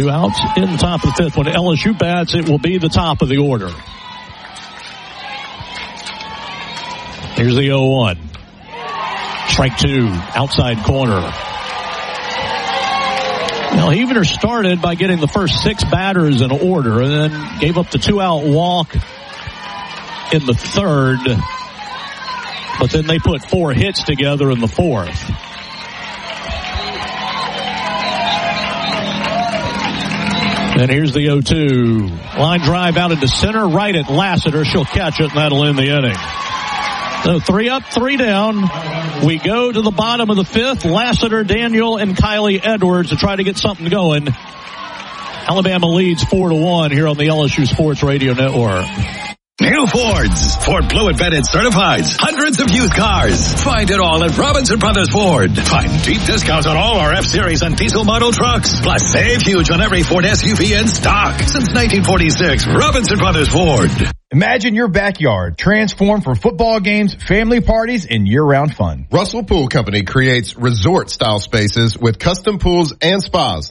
Two outs in the top of the fifth. When LSU bats, it will be the top of the order. Here's the 0-1. Strike two, outside corner. Now, Huebner started by getting the first six batters in order and then gave up the 2-out walk in the third. But then they put 4 hits together in the fourth. And here's the 0-2. Line drive out into center, right at Lassiter. She'll catch it, and that'll end the inning. So 3 up, 3 down. We go to the bottom of the fifth. Lassiter, Daniel, and Kylie Edwards to try to get something going. Alabama leads 4-1 here on the LSU Sports Radio Network. New Fords. Ford Blue Advantage certifies hundreds of used cars. Find it all at Robinson Brothers Ford. Find deep discounts on all our F-Series and diesel model trucks. Plus save huge on every Ford SUV in stock. Since 1946, Robinson Brothers Ford. Imagine your backyard transformed for football games, family parties, and year-round fun. Russell Pool Company creates resort-style spaces with custom pools and spas.